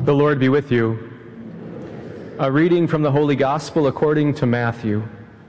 The Lord be with you. A reading from the Holy Gospel according to Matthew.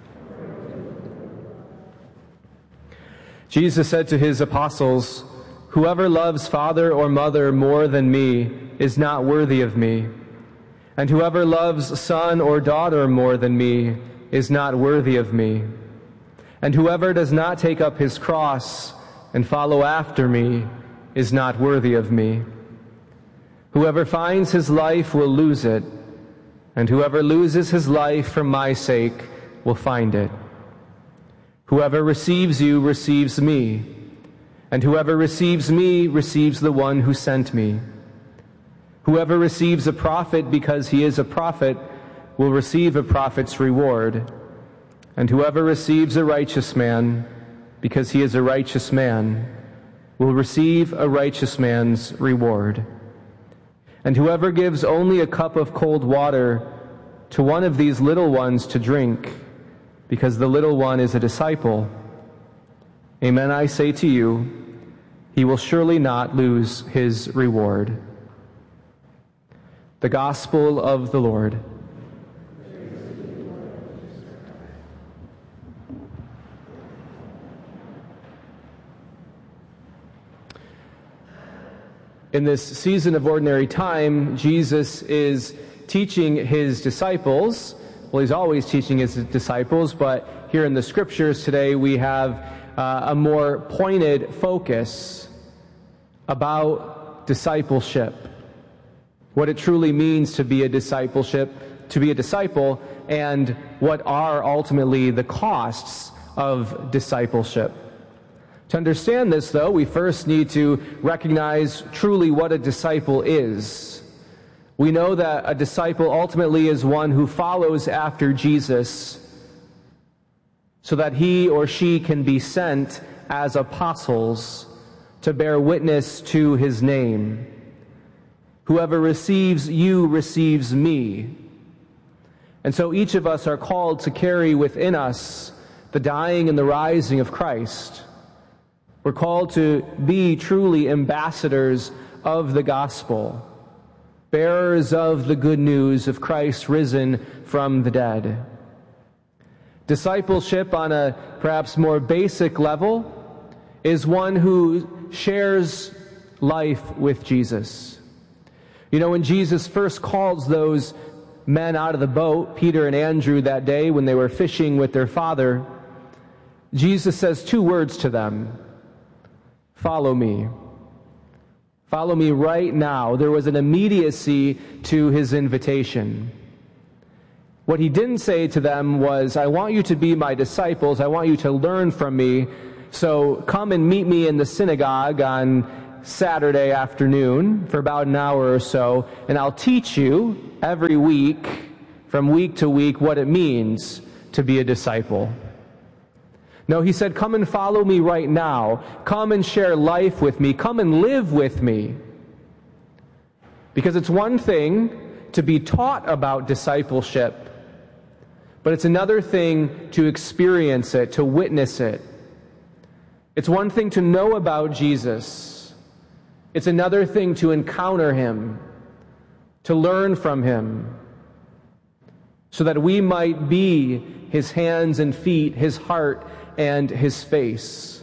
Jesus said to his apostles, "Whoever loves father or mother more than me is not worthy of me, and whoever loves son or daughter more than me is not worthy of me. And whoever does not take up his cross and follow after me is not worthy of me. Whoever finds his life will lose it, and whoever loses his life for my sake will find it. Whoever receives you receives me, and whoever receives me receives the one who sent me. Whoever receives a prophet because he is a prophet will receive a prophet's reward, and whoever receives a righteous man because he is a righteous man will receive a righteous man's reward. And whoever gives only a cup of cold water to one of these little ones to drink, because the little one is a disciple, amen, I say to you, he will surely not lose his reward." The Gospel of the Lord. In this season of ordinary time, Jesus is teaching his disciples. Well, he's always teaching his disciples, but here in the Scriptures today we have a more pointed focus about discipleship. What it truly means to be a disciple, and what are ultimately the costs of discipleship. To understand this, though, we first need to recognize truly what a disciple is. We know that a disciple ultimately is one who follows after Jesus so that he or she can be sent as apostles to bear witness to his name. Whoever receives you receives me. And so each of us are called to carry within us the dying and the rising of Christ. We're called to be truly ambassadors of the gospel, bearers of the good news of Christ risen from the dead. Discipleship on a perhaps more basic level is one who shares life with Jesus. You know, when Jesus first calls those men out of the boat, Peter and Andrew, that day when they were fishing with their father, Jesus says two words to them: "Follow me." Follow me right now. There was an immediacy to his invitation. What he didn't say to them was, "I want you to be my disciples. I want you to learn from me. So come and meet me in the synagogue on Saturday afternoon for about an hour or so, and I'll teach you every week, from week to week, what it means to be a disciple." No, he said, "Come and follow me right now. Come and share life with me. Come and live with me." Because it's one thing to be taught about discipleship, but it's another thing to experience it, to witness it. It's one thing to know about Jesus. It's another thing to encounter him, to learn from him, so that we might be his hands and feet, his heart and his face.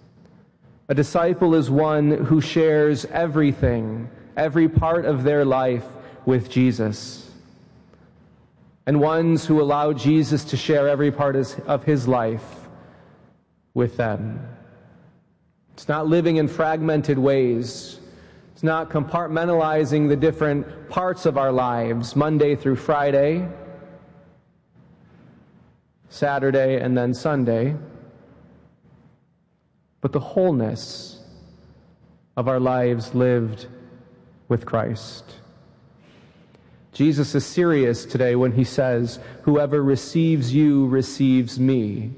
A disciple is one who shares everything, every part of their life with Jesus, and ones who allow Jesus to share every part of his life with them. It's not living in fragmented ways. It's not compartmentalizing the different parts of our lives, Monday through Friday, Saturday, and then Sunday, but the wholeness of our lives lived with Christ. Jesus is serious today when he says, "Whoever receives you receives me."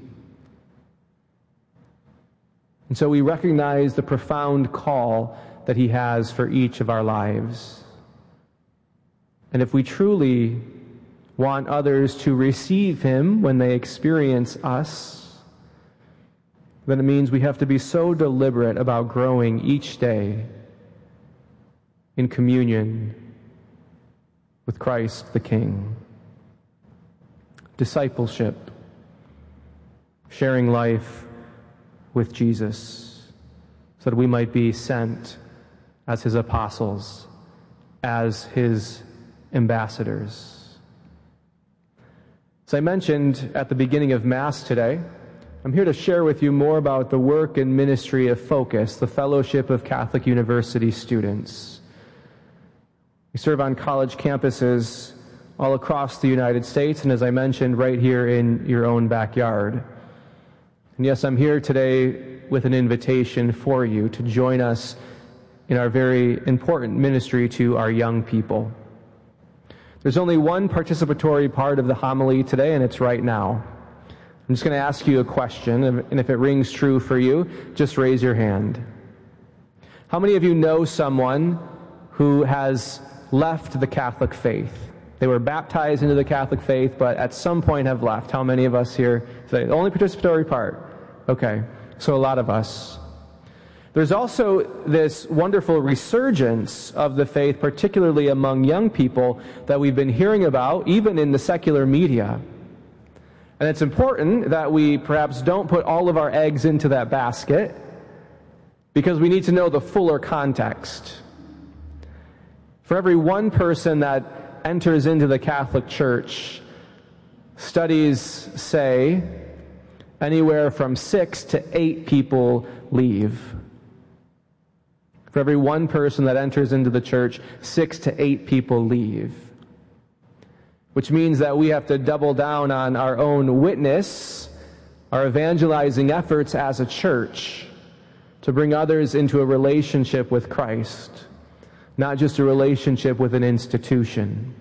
And so we recognize the profound call that he has for each of our lives. And if we truly want others to receive him when they experience us, then it means we have to be so deliberate about growing each day in communion with Christ the King. Discipleship, sharing life with Jesus so that we might be sent as his apostles, as his ambassadors. As I mentioned at the beginning of Mass today, I'm here to share with you more about the work and ministry of Focus, the Fellowship of Catholic University Students. We serve on college campuses all across the United States, and as I mentioned, right here in your own backyard. And yes, I'm here today with an invitation for you to join us in our very important ministry to our young people. There's only one participatory part of the homily today, and it's right now. I'm just going to ask you a question, and if it rings true for you, just raise your hand. How many of you know someone who has left the Catholic faith? They were baptized into the Catholic faith, but at some point have left. How many of us here today? The only participatory part. Okay, so a lot of us. There's also this wonderful resurgence of the faith, particularly among young people, that we've been hearing about, even in the secular media. And it's important that we perhaps don't put all of our eggs into that basket, because we need to know the fuller context. For every one person that enters into the Catholic Church, studies say anywhere from 6 to 8 people leave. For every one person that enters into the church, 6 to 8 people leave. Which means that we have to double down on our own witness, our evangelizing efforts as a church, to bring others into a relationship with Christ, not just a relationship with an institution.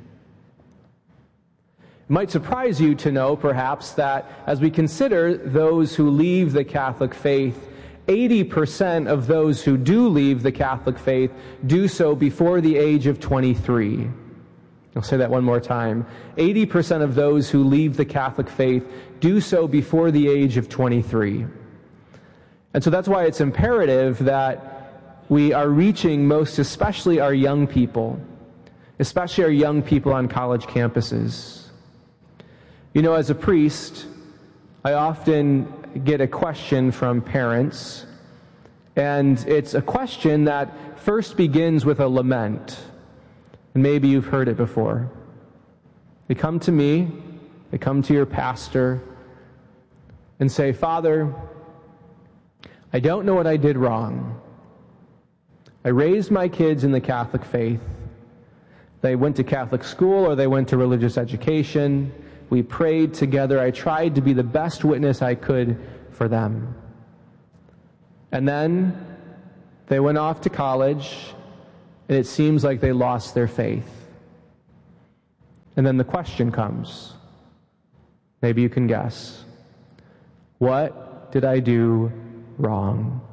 It might surprise you to know, perhaps, that as we consider those who leave the Catholic faith, 80% of those who do leave the Catholic faith do so before the age of 23. I'll say that one more time. 80% of those who leave the Catholic faith do so before the age of 23. And so that's why it's imperative that we are reaching most especially our young people, especially our young people on college campuses. You know, as a priest, I often get a question from parents, and it's a question that first begins with a lament. And maybe you've heard it before. They come to me, they come to your pastor, and say, "Father, I don't know what I did wrong. I raised my kids in the Catholic faith. They went to Catholic school or they went to religious education. We prayed together. I tried to be the best witness I could for them. And then they went off to college, and it seems like they lost their faith." And then the question comes. Maybe you can guess. What did I do wrong?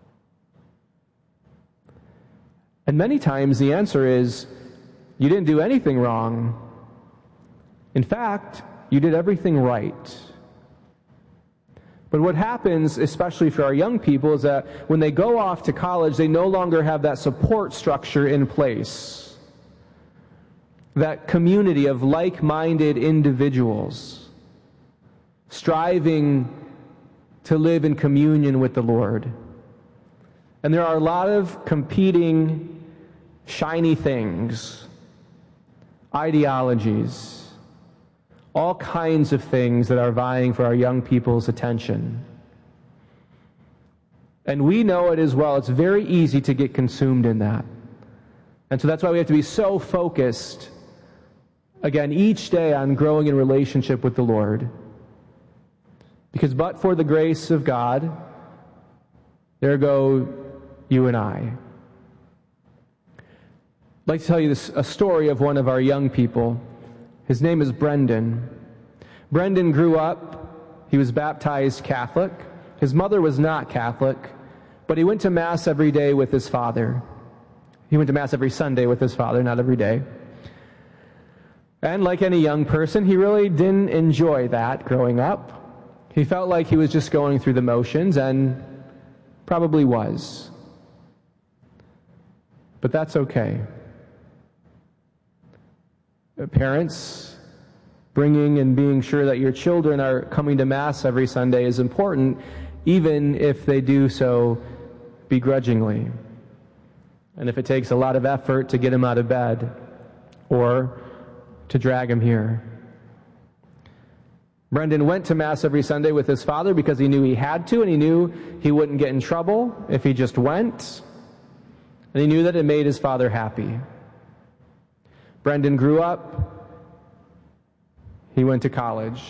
And many times the answer is, you didn't do anything wrong. In fact, you did everything right. But what happens, especially for our young people, is that when they go off to college, they no longer have that support structure in place. That community of like-minded individuals striving to live in communion with the Lord. And there are a lot of competing, shiny things, ideologies, all kinds of things that are vying for our young people's attention. And we know it as well. It's very easy to get consumed in that. And so that's why we have to be so focused, again, each day on growing in relationship with the Lord. Because but for the grace of God, there go you and I. I'd like to tell you a story of one of our young people. His name is Brendan. Brendan grew up, he was baptized Catholic. His mother was not Catholic, but he went to Mass every day with his father. He went to Mass every Sunday with his father, not every day. And like any young person, he really didn't enjoy that growing up. He felt like he was just going through the motions, and probably was. But that's okay. Parents, bringing and being sure that your children are coming to Mass every Sunday is important, even if they do so begrudgingly. And if it takes a lot of effort to get them out of bed or to drag them here. Brendan went to Mass every Sunday with his father because he knew he had to, and he knew he wouldn't get in trouble if he just went. And he knew that it made his father happy. Brendan grew up. He went to college.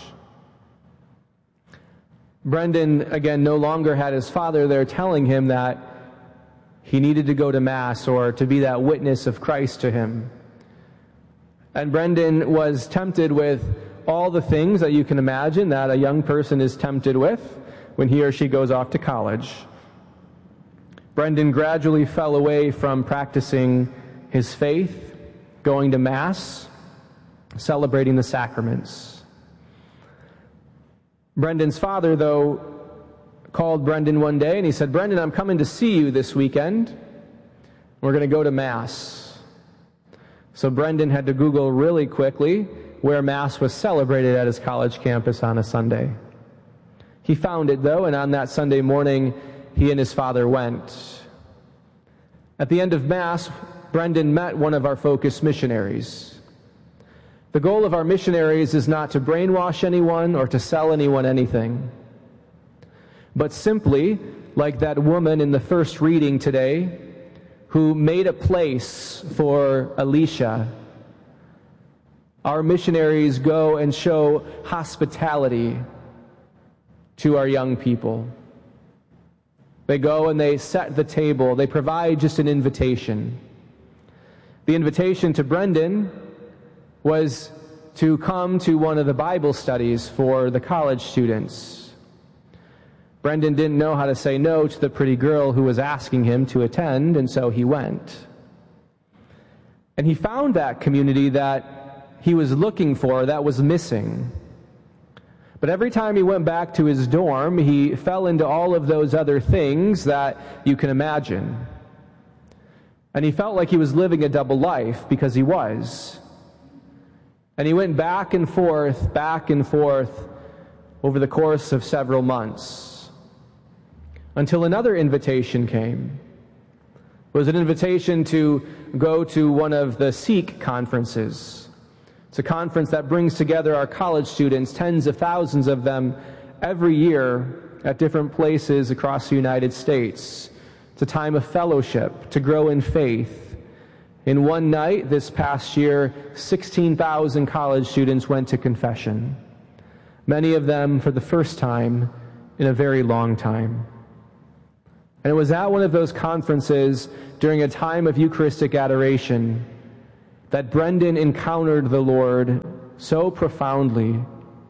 Brendan, again, no longer had his father there telling him that he needed to go to Mass or to be that witness of Christ to him. And Brendan was tempted with all the things that you can imagine that a young person is tempted with when he or she goes off to college. Brendan gradually fell away from practicing his faith, going to Mass, celebrating the sacraments. Brendan's father, though, called Brendan one day and he said, "Brendan, I'm coming to see you this weekend. We're going to go to Mass." So Brendan had to Google really quickly where Mass was celebrated at his college campus on a Sunday. He found it, though, and on that Sunday morning, he and his father went. At the end of Mass, Brendan met one of our Focus missionaries. The goal of our missionaries is not to brainwash anyone or to sell anyone anything, but simply, like that woman in the first reading today, who made a place for Alicia, our missionaries go and show hospitality to our young people. They go and they set the table. They provide just an invitation. The invitation to Brendan was to come to one of the Bible studies for the college students. Brendan didn't know how to say no to the pretty girl who was asking him to attend, and so he went. And he found that community that he was looking for, that was missing. But every time he went back to his dorm, he fell into all of those other things that you can imagine. And he felt like he was living a double life, because he was. And he went back and forth over the course of several months, until another invitation came. It was an invitation to go to one of the Seek conferences. It's a conference that brings together our college students, tens of thousands of them, every year at different places across the United States. It's a time of fellowship, to grow in faith. In one night this past year, 16,000 college students went to confession, many of them for the first time in a very long time. And it was at one of those conferences during a time of Eucharistic adoration that Brendan encountered the Lord so profoundly,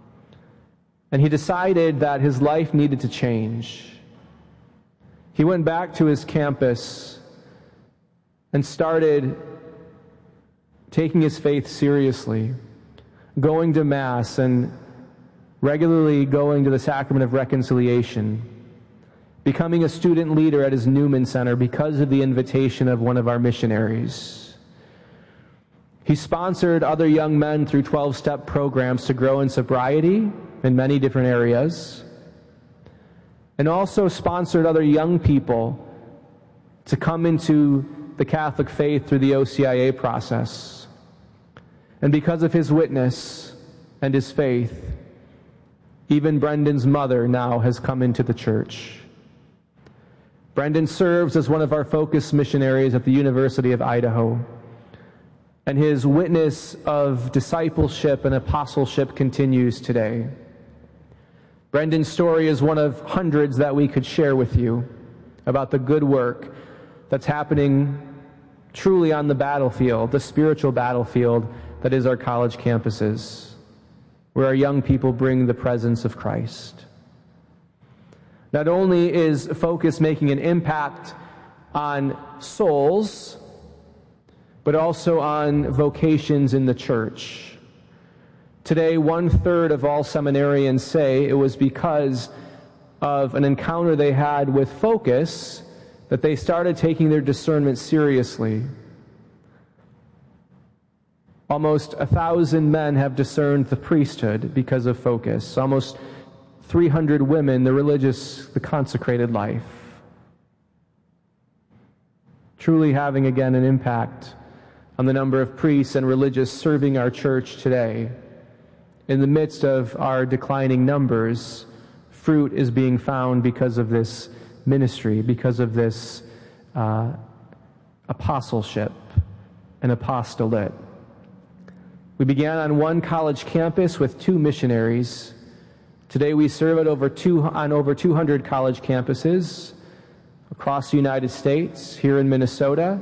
and he decided that his life needed to change. He went back to his campus and started taking his faith seriously, going to Mass and regularly going to the Sacrament of Reconciliation, becoming a student leader at his Newman Center because of the invitation of one of our missionaries. He sponsored other young men through 12-step programs to grow in sobriety in many different areas, and also sponsored other young people to come into the Catholic faith through the OCIA process. And because of his witness and his faith, even Brendan's mother now has come into the church. Brendan serves as one of our Focus missionaries at the University of Idaho. And his witness of discipleship and apostleship continues today. Brendan's story is one of hundreds that we could share with you about the good work that's happening truly on the battlefield, the spiritual battlefield that is our college campuses, where our young people bring the presence of Christ. Not only is Focus making an impact on souls, but also on vocations in the church. Today, 1/3 of all seminarians say it was because of an encounter they had with Focus that they started taking their discernment seriously. Almost 1,000 men have discerned the priesthood because of Focus. Almost 300 women, the consecrated life. Truly having again an impact on the number of priests and religious serving our church today. In the midst of our declining numbers, fruit is being found because of this ministry, because of this apostleship and apostolate. We began on one college campus with 2 missionaries. Today we serve on over 200 college campuses across the United States, here in Minnesota,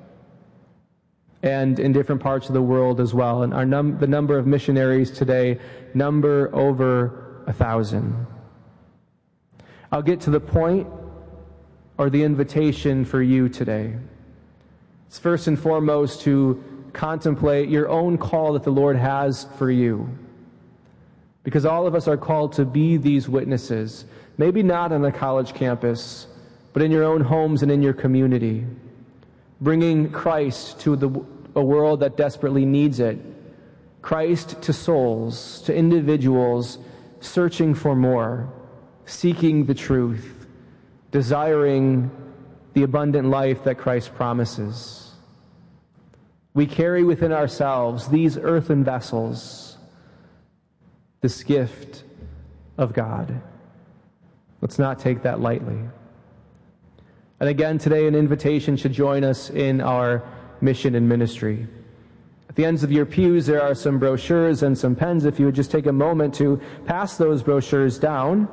and in different parts of the world as well. And the number of missionaries today number over 1,000. I'll get to the point or the invitation for you today. It's first and foremost to contemplate your own call that the Lord has for you. Because all of us are called to be these witnesses, maybe not on a college campus, but in your own homes and in your community, bringing Christ to a world that desperately needs it, Christ to souls, to individuals searching for more, seeking the truth, desiring the abundant life that Christ promises. We carry within ourselves these earthen vessels, this gift of God. Let's not take that lightly. And again, today an invitation should join us in our mission and ministry. At the ends of your pews, there are some brochures and some pens. If you would just take a moment to pass those brochures down.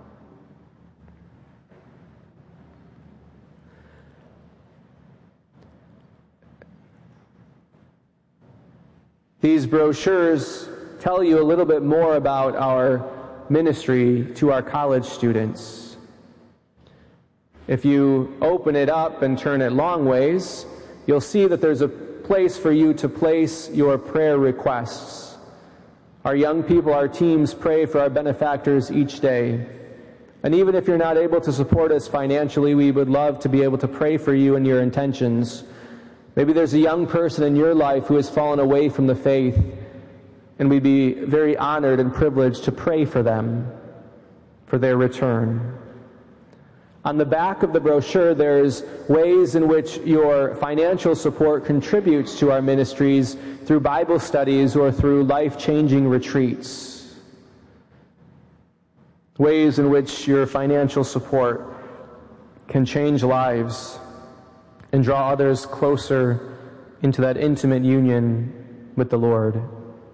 These brochures tell you a little bit more about our ministry to our college students. If you open it up and turn it long ways, you'll see that there's a place for you to place your prayer requests. Our young people, our teams pray for our benefactors each day. And even if you're not able to support us financially, we would love to be able to pray for you and your intentions. Maybe there's a young person in your life who has fallen away from the faith, and we'd be very honored and privileged to pray for them, for their return. On the back of the brochure, there's ways in which your financial support contributes to our ministries through Bible studies or through life-changing retreats. Ways in which your financial support can change lives and draw others closer into that intimate union with the Lord.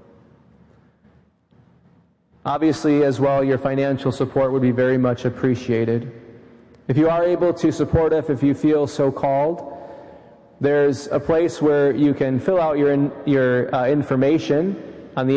Obviously, as well, your financial support would be very much appreciated. If you are able to support us, if you feel so called, there's a place where you can fill out your information